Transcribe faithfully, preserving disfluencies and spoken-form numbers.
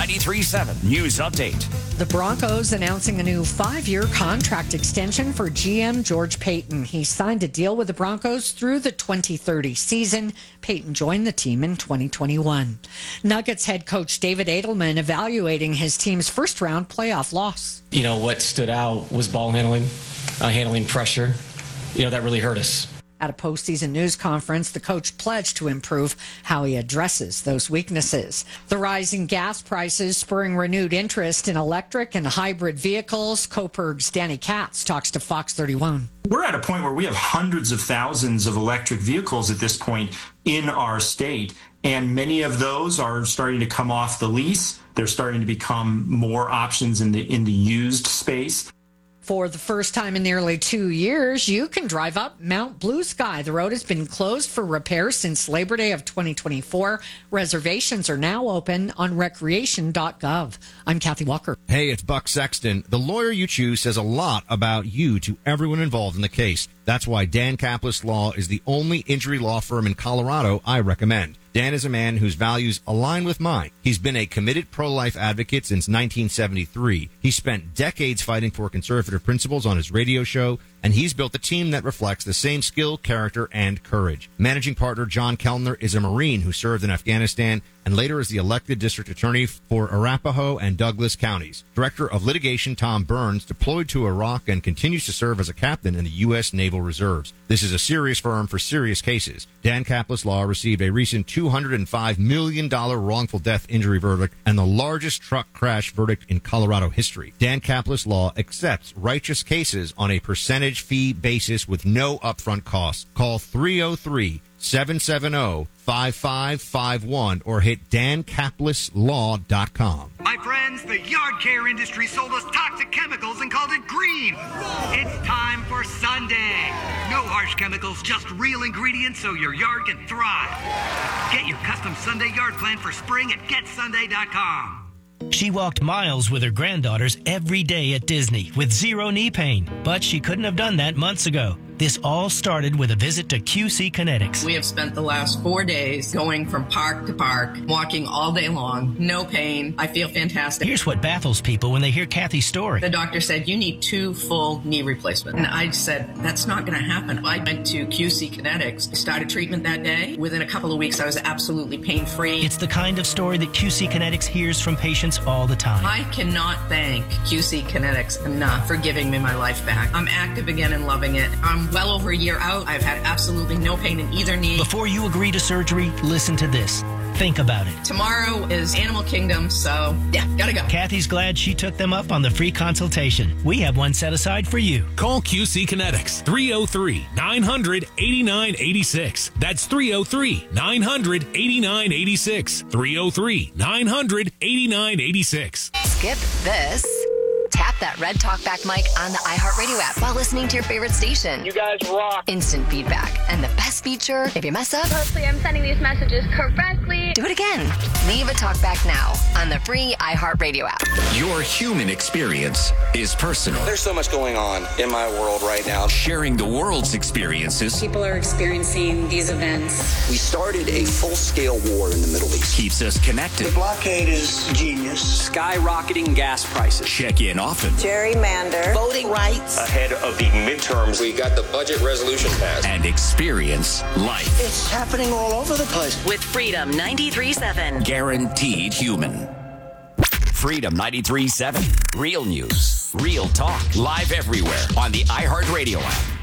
ninety-three point seven News Update. The Broncos announcing a new five-year contract extension for G M George Paton. He signed a deal with the Broncos through the twenty thirty season. Paton joined the team in twenty twenty-one. Nuggets head coach David Edelman evaluating his team's first-round playoff loss. You know, what stood out was ball handling, uh, handling pressure. You know, that really hurt us. At a postseason news conference, the coach pledged to improve how he addresses those weaknesses. The rising gas prices spurring renewed interest in electric and hybrid vehicles. Coperg's Danny Katz talks to Fox thirty-one. We're at a point where we have hundreds of thousands of electric vehicles at this point in our state, and many of those are starting to come off the lease. They're starting to become more options in the in the used space. For the first time in nearly two years, you can drive up Mount Blue Sky. The road has been closed for repairs since Labor Day of twenty twenty-four. Reservations are now open on recreation dot gov. I'm Kathy Walker. Hey, it's Buck Sexton. The lawyer you choose says a lot about you to everyone involved in the case. That's why Dan Kaplis Law is the only injury law firm in Colorado I recommend. Dan is a man whose values align with mine. He's been a committed pro-life advocate since nineteen seventy-three. He spent decades fighting for conservative principles on his radio show, and he's built a team that reflects the same skill, character, and courage. Managing partner John Kellner is a Marine who served in Afghanistan and later is the elected district attorney for Arapahoe and Douglas counties. Director of litigation Tom Burns deployed to Iraq and continues to serve as a captain in the U S Naval Reserves. This is a serious firm for serious cases. Dan Kaplis Law received a recent two hundred five million dollars wrongful death injury verdict and the largest truck crash verdict in Colorado history. Dan Kaplis Law accepts righteous cases on a percentage fee basis with no upfront costs. Call three oh three, seven seven oh, five five five one or hit dan kaplis law dot com. My friends, the yard care industry sold us toxic chemicals and called it green. It's time for Sunday. No harsh chemicals, just real ingredients so your yard can thrive. Get your custom Sunday yard plan for spring at get sunday dot com. She walked miles with her granddaughters every day at Disney with zero knee pain, but she couldn't have done that months ago. This all started with a visit to Q C Kinetics. We have spent the last four days going from park to park, walking all day long, no pain. I feel fantastic. Here's what baffles people when they hear Kathy's story. The doctor said, you need two full knee replacements. And I said, that's not going to happen. I went to Q C Kinetics, started treatment that day. Within a couple of weeks, I was absolutely pain-free. It's the kind of story that Q C Kinetics hears from patients all the time. I cannot thank Q C Kinetics enough for giving me my life back. I'm active again and loving it. I'm well over a year out. I've had absolutely no pain in either knee. Before you agree to surgery, listen to this. Think about it. Tomorrow is Animal Kingdom, so yeah, gotta go. Kathy's glad she took them up on the free consultation. We have one set aside for you. Call Q C Kinetics, three oh three, nine hundred, eighty-nine eighty-six. That's three oh three, nine hundred, eighty-nine eighty-six. three oh three, nine hundred, eighty-nine eighty-six. Skip this. Tap that red talkback mic on the iHeartRadio app while listening to your favorite station. You guys rock. Instant feedback. And the best feature, if you mess up, hopefully I'm sending these messages correctly. Do it again. Leave a talkback now on the free iHeartRadio app. Your human experience is personal. There's so much going on in my world right now. Sharing the world's experiences. People are experiencing these events. We started a full-scale war in the Middle East. Keeps us connected. The blockade is genius. Skyrocketing gas prices. Check in often. Gerrymander. Voting rights. Ahead of the midterms. We got the budget resolution passed. And experience life. It's happening all over the place. With Freedom ninety-three point seven. Guaranteed human. Freedom ninety-three point seven. Real news. Real talk. Live everywhere on the iHeartRadio app.